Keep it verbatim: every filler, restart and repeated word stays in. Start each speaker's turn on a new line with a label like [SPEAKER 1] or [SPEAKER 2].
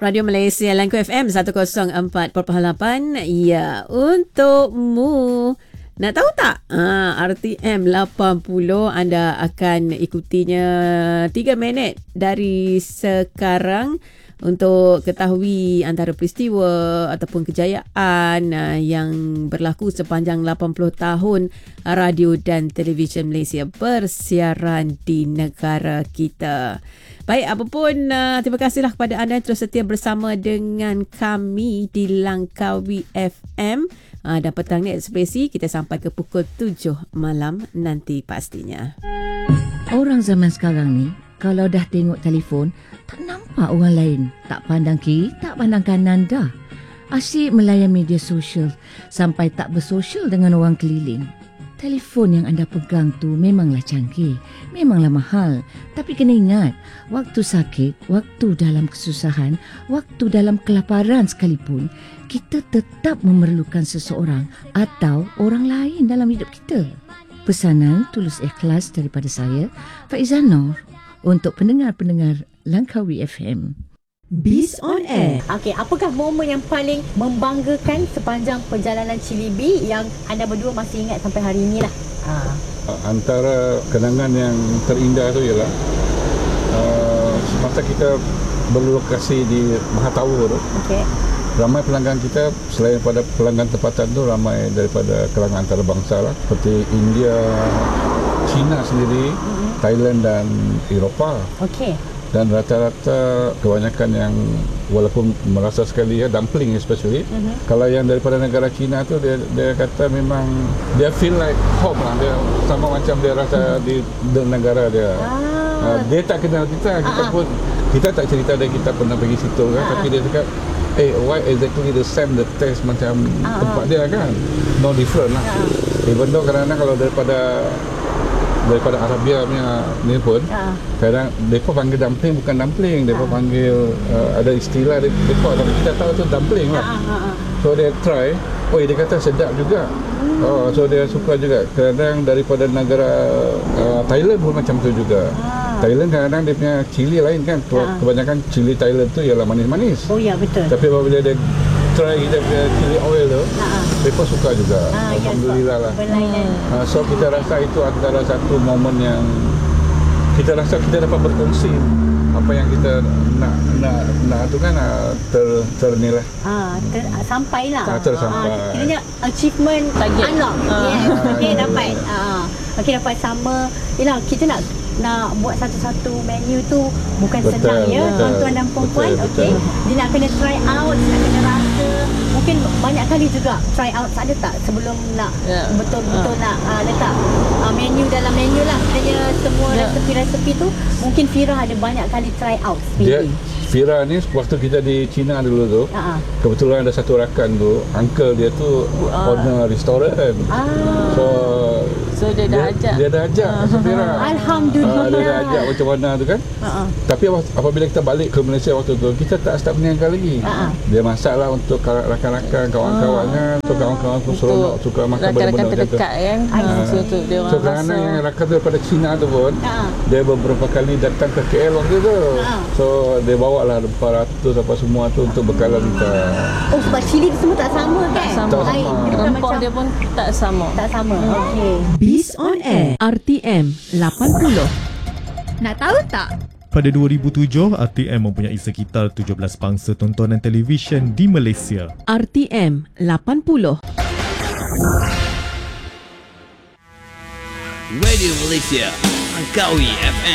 [SPEAKER 1] Radio Malaysia Langku F M seratus empat perpuluhan lapan. Ya, untukmu. Nak tahu tak? Ha, R T M lapan puluh anda akan ikutinya tiga minit dari sekarang untuk ketahui antara peristiwa ataupun kejayaan uh, yang berlaku sepanjang lapan puluh tahun radio dan televisyen Malaysia bersiaran di negara kita. Baik, apapun, uh, terima kasihlah kepada anda yang terus setia bersama dengan kami di Langkawi F M. Uh, dan petang ni ekspresi kita sampai ke pukul tujuh malam nanti pastinya.
[SPEAKER 2] Orang zaman sekarang ni, kalau dah tengok telefon, tak nampak orang lain. Tak pandang kiri, tak pandang kanan dah. Asyik melayan media sosial sampai tak bersosial dengan orang keliling. Telefon yang anda pegang tu memanglah canggih, memanglah mahal. Tapi kena ingat, waktu sakit, waktu dalam kesusahan, waktu dalam kelaparan sekalipun, kita tetap memerlukan seseorang atau orang lain dalam hidup kita. Pesanan tulus ikhlas daripada saya, Faizah Nur, untuk pendengar-pendengar Langkawi F M.
[SPEAKER 3] Biz on Air.
[SPEAKER 4] Okey, apakah momen yang paling membanggakan sepanjang perjalanan Cilibi yang anda berdua masih ingat sampai hari inilah? Ha.
[SPEAKER 5] Antara kenangan yang terindah tu ialah uh, semasa kita berlokasi di Mahatawa tu. Okey. Ramai pelanggan kita, selain daripada pelanggan tempatan tu, ramai daripada kalangan antarabangsa lah, seperti India, China sendiri, mm-hmm. Thailand dan Eropah. Okey. Dan rata-rata kebanyakan yang walaupun merasa sekali ya, dumpling especially, mm-hmm. kalau yang daripada negara China tu dia dia kata memang dia feel like home lah, dia sama macam dia rasa mm-hmm. di, di negara dia. Ah. Uh, dia tak kenal kita, kita ah. pun kita tak cerita dia kita pernah pergi situ kan, ah. tapi dia cakap eh why exactly the same the taste macam ah. tempat dia kan, no different lah. Ah. Even though kadang-kadang kalau daripada daripada Arabia punya ni pun uh. kadang mereka panggil dumpling bukan dumpling, mereka uh. panggil uh, ada istilah mereka, tapi kita tahu tu dumpling lah. uh, uh, uh. So dia try, oh dia kata sedap juga. hmm. Oh, so dia suka juga. Kadang daripada negara uh, Thailand pun macam tu juga. uh. Thailand kadang-kadang dia punya cili lain kan. uh. Kebanyakan cili Thailand tu ialah manis-manis.
[SPEAKER 4] Oh ya, betul.
[SPEAKER 5] Tapi apabila dia try dia punya chili oil tu, uh-huh. mereka suka juga. uh, Alhamdulillah yes, lah. uh, So kita rasa itu antara satu momen yang kita rasa kita dapat berkongsi apa yang kita nak nak nak tu kan, uh, ter ternilah.
[SPEAKER 4] Ah, ter, sampailah.
[SPEAKER 5] Ah, tersampai.
[SPEAKER 4] Ah, kiranya achievement target unlock. Uh. Yes. Okey, dapat. Ah, okey, dapat sama. Yalah, kita nak nak buat satu-satu menu tu bukan betul, senang ya, tuan-tuan dan puan-puan. Okey, dia nak kena try out, nak kena rasa. Mungkin banyak kali juga try out, ada tak sebelum nak yeah. betul-betul uh. nak uh, letak uh, menu dalam menu lah. Kiranya semua yeah. resepi-resepi tu mungkin Fira ada banyak kali try out.
[SPEAKER 5] Dia, Fira ni waktu kita di China dulu tu, uh-huh. kebetulan ada satu rakan tu, uncle dia tu uh. owner restoran. Ah. So
[SPEAKER 3] So dia dah dia, ajak
[SPEAKER 5] Dia dah ajak uh-huh. Fira.
[SPEAKER 4] Alhamdulillah.
[SPEAKER 5] uh, Dia dah ajak macam mana tu kan. uh-huh. Tapi apabila kita balik ke Malaysia waktu tu, kita tak start berniaga lagi. uh-huh. Dia masak lah untuk rakan-rakan, kawan-kawannya. uh-huh. So kawan-kawan tu seronok, suka makan benda-benda
[SPEAKER 3] rakan-rakan terdekat kan. uh. So tu dia orang
[SPEAKER 5] So kerana yang rakan tu daripada China tu pun, uh-huh. dia beberapa kali datang ke K L waktu tu. uh-huh. So dia bawa lah empat ratus apa semua tu untuk bekalan kita.
[SPEAKER 4] Oh, sebab cili semua tak sama kan?
[SPEAKER 3] Tak sama,
[SPEAKER 5] tak sama.
[SPEAKER 3] Rempah dia pun tak sama.
[SPEAKER 4] Tak sama. hmm. Okey.
[SPEAKER 1] Biz on Air R T M lapan puluh.
[SPEAKER 4] Nak tahu tak?
[SPEAKER 6] Pada dua ribu tujuh, R T M mempunyai sekitar tujuh belas bangsa tontonan televisyen di Malaysia.
[SPEAKER 1] R T M lapan puluh.
[SPEAKER 7] Radio Malaysia, Langkawi F M.